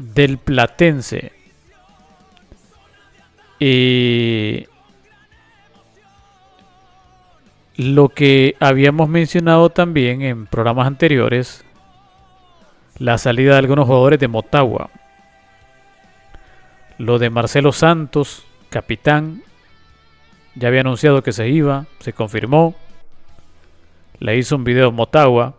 del Platense. Y lo que habíamos mencionado también en programas anteriores, la salida de algunos jugadores de Motagua. Lo de Marcelo Santos, capitán, ya había anunciado que se iba, se confirmó. Le hizo un video a Motagua.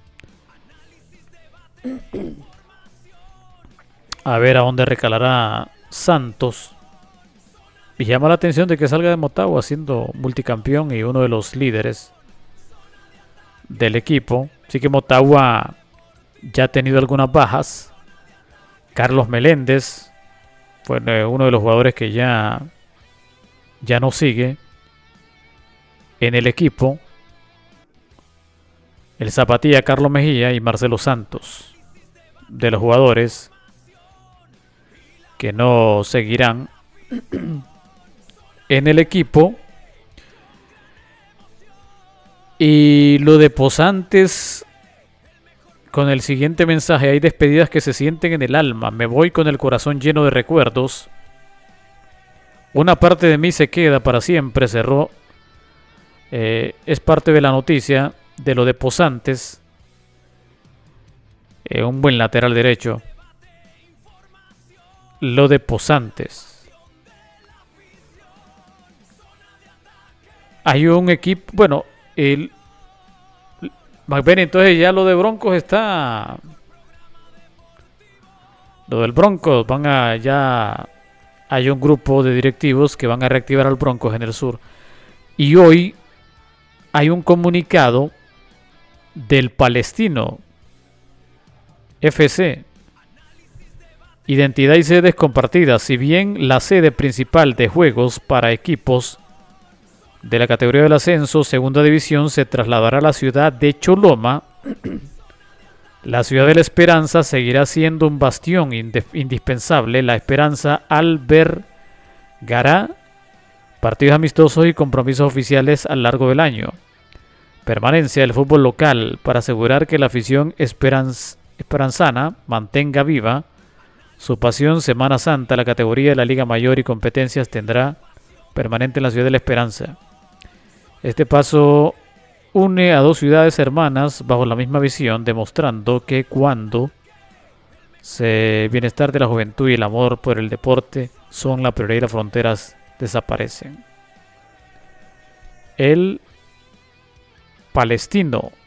A ver a dónde recalará Santos. Y llama la atención de que salga de Motagua siendo multicampeón y uno de los líderes del equipo. Así que Motagua ya ha tenido algunas bajas. Carlos Meléndez fue uno de los jugadores que ya no sigue en el equipo. El Zapatilla, Carlos Mejía y Marcelo Santos, de los jugadores que no seguirán en el equipo. Y lo de Posantes, con el siguiente mensaje: hay despedidas que se sienten en el alma, me voy con el corazón lleno de recuerdos, una parte de mí se queda para siempre, cerró. Es parte de la noticia de lo de Posantes, un buen lateral derecho. Lo de Posantes. Hay un equipo, bueno, más bien, entonces ya lo de Broncos está. Lo del Broncos ya hay un grupo de directivos que van a reactivar al Broncos en el sur. Y hoy hay un comunicado del Palestino FC. Identidad y sedes compartidas. Si bien la sede principal de juegos para equipos de la categoría del ascenso, segunda división, se trasladará a la ciudad de Choloma, la ciudad de la Esperanza seguirá siendo un bastión indispensable. La Esperanza albergará partidos amistosos y compromisos oficiales a lo largo del año. Permanencia del fútbol local para asegurar que la afición esperanzana mantenga viva su pasión. Semana Santa, la categoría de la Liga Mayor y competencias tendrá permanente en la ciudad de la Esperanza. Este paso une a dos ciudades hermanas bajo la misma visión, demostrando que cuando el bienestar de la juventud y el amor por el deporte son la prioridad y las fronteras desaparecen. El Palestino